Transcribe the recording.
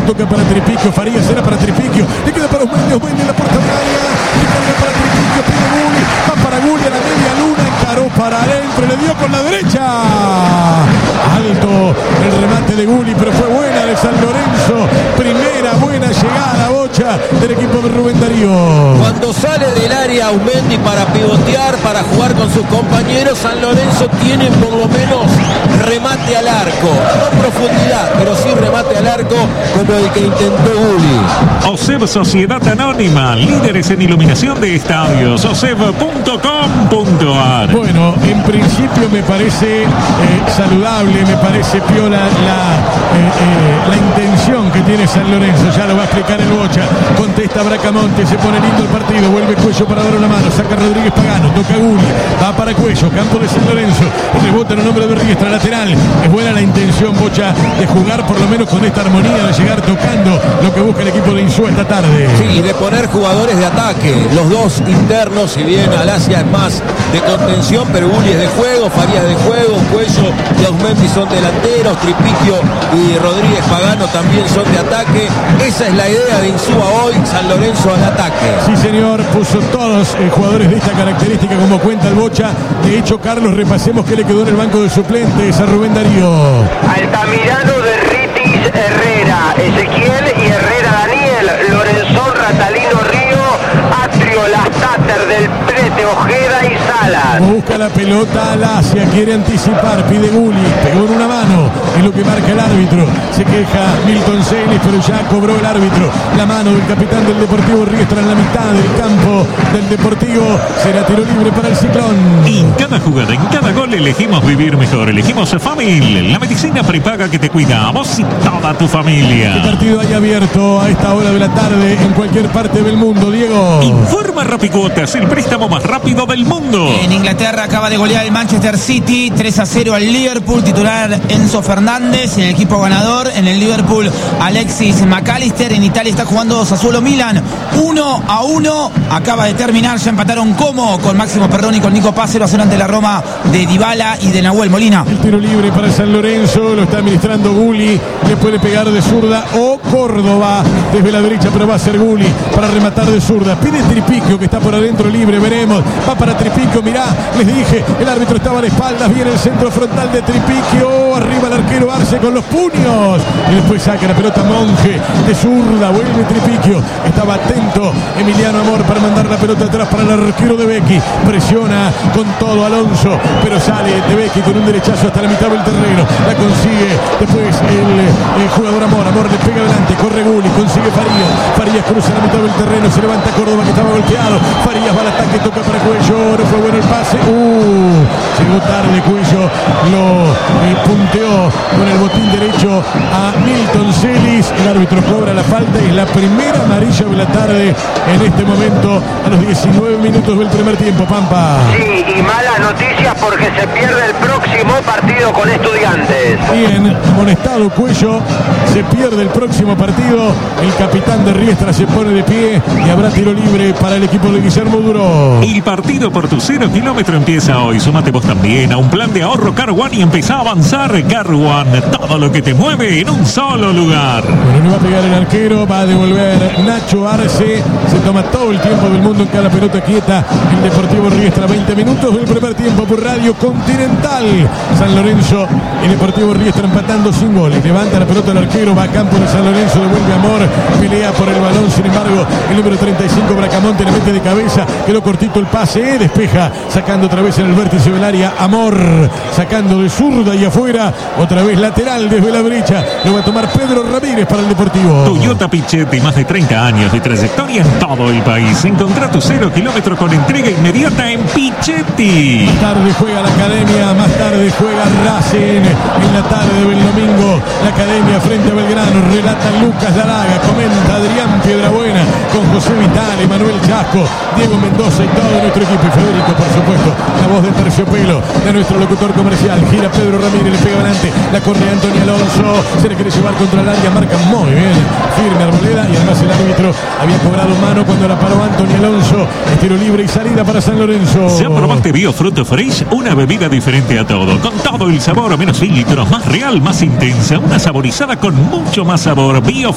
toca para Tripiquio, Farías era para Tripiquio, le queda para Osmendi en la puerta de área, le carga para Tripiquio, pide Gulli, va para Gulli a la media luna, encaró para adentro, le dio con la derecha, alto el remate de Gulli, pero fue buena de San Lorenzo, primera buena llegada, Bocha, del equipo de Rubén Darío. Cuando sale del área Osmendi para pivotear, para jugar con sus compañeros, San Lorenzo tiene por lo menos remate al arco, no profundidad, pero sí remate al arco como el que intentó Gulli. OSEB Sociedad Anónima, líderes en iluminación de estadios, oseb.com.ar. Bueno, en principio me parece saludable, me parece piola la intención que tiene San Lorenzo, ya lo va a explicar el Bocha. Contesta Bracamonte, se pone lindo el partido, vuelve Cuello para dar una mano, saca Rodríguez Pagano, toca Gulli, va para Cuello, campo de San Lorenzo, rebota en el nombre de Riestra, lateral. Es buena la intención, Bocha, de jugar por lo menos con esta armonía, de llegar tocando lo que busca el equipo de Insúa esta tarde. Sí, y de poner jugadores de ataque, los dos internos, si bien Alasia es más de contención, pero Gulli es de juego, Farías de juego, Cuello y Osmendi son delanteros, Tripiquio y Rodríguez Pagano también son de ataque. Esa es la idea de Insúa hoy, San Lorenzo al ataque. Sí, señor, puso todos jugadores de esta característica como cuenta el Bocha. De hecho, Carlos, repasemos que le quedó en el banco de suplentes a Rubén Darío. Altamirano de Ritis Herrera, Ezequiel y Herrera Daniel, Lorenzón Ratalino Río, Atrio Lastater del Prete Ojeda y Salas. Busca la pelota Alasia, quiere anticipar, pide Gulli, pegó en una mano, es lo que marca el árbitro. Se queja Milton Celis, pero ya cobró el árbitro. La mano del capitán del Deportivo Riestra en la mitad del campo del Deportivo. Será tiro libre para el Ciclón. En cada jugada, en cada gol elegimos vivir mejor. Elegimos Famil, la medicina prepaga que te cuida a vos y toda tu familia. ¿Qué partido hay abierto a esta hora de la tarde en cualquier parte del mundo, Diego? Informa Rapicuotas, el préstamo más rápido del mundo. En Inglaterra acaba de golear el Manchester City 3-0 al Liverpool, titular Enzo Fernández, en el equipo ganador, en el Liverpool Alexis McAllister, en Italia está jugando Sassuolo Milan 1-1, acaba de terminar, ya empataron Como con Máximo Perroni y con Nico Paz, 0-0 ante la Roma de Dybala y de Nahuel Molina. El tiro libre para San Lorenzo, lo está administrando Gulli, le puede pegar de zurda o Córdoba desde la derecha, pero va a ser Gulli para rematar de zurda, pide Tripiquio que está por adentro libre, veremos, va para Tripiquio, mirá, les dije, el árbitro estaba de espaldas, viene el centro frontal de Tripiquio, arriba el arquero Arce con los puños, y después saca la pelota Monge de zurda, vuelve Tripiquio, estaba atento Emiliano Amor para mandar la pelota atrás para el arquero de Becchi, presiona con todo Alonso, pero sale de Becchi con un derechazo hasta la mitad del terreno, la consigue después el jugador Amor le pega adelante, corre Gulli, consigue Farías cruza la mitad del terreno, se levanta Córdoba que estaba golpeado, Farías va al ataque, toca para Cuello, no fue bueno el pase, llegó tarde Cuello, lo punteó con el botín derecho a Milton Celis, el árbitro cobra la falta y es la primera amarilla de la tarde en este momento a los 19 minutos del primer tiempo, Pampa. Sí, y malas noticias porque se pierde el próximo partido con Estudiantes. Bien, amonestado Cuello, se pierde el próximo partido, el capitán de Riestra se pone de pie y habrá tiro libre para el equipo de Guillermo Duró. El partido por tu 0 kilómetro empieza hoy. Súmate vos también a un plan de ahorro Car One y empezá a avanzar. Car One, todo lo que te mueve en un solo lugar. Bueno, no va a pegar el arquero, va a devolver Nacho Arce, se toma todo el tiempo del mundo en cada pelota quieta. El Deportivo Riestra, 20 minutos del primer tiempo por Radio Continental. San Lorenzo y Deportivo Riestra empatando sin goles. Levanta la pelota el arquero, va a campo de San Lorenzo, devuelve Amor, pelea por el balón, sin embargo el número 35 Bracamonte le mete de cabeza, quedó cortito el pase, despeja, sacando otra vez en el vértice del área Amor, sacando de zurda y afuera, otra vez lateral desde la brecha, lo va a tomar Pedro Ramírez para el Deportivo. Toyota Pichetti, más de 30 años de trayectoria en todo el país. Encontrá tu 0 kilómetro con entrega inmediata en Pichetti. Más tarde juega la Academia, más tarde juega Racing, en la tarde del domingo la Academia frente a Belgrano, relata Lucas Daraga, comenta Adrián Piedrabuena con José Vital, Emanuel Chasco, Diego Mendoza y todo nuestro equipo, y Federico por supuesto, la voz de Terciopelo de nuestro locutor comercial. Gira Pedro Ramírez, le pega adelante, la corre Antonio Alonso, se le quiere llevar contra el área, marca muy bien, firme Arboleda, y además el árbitro había cobrado mano cuando la paró Antonio Alonso. Tiro libre y salida para San Lorenzo. ¿Ya probaste Biofruto Fresh? Una bebida diferente a todo, con todo el sabor, menos filtros, más real, más intensa, una saborizada con mucho más sabor. Bio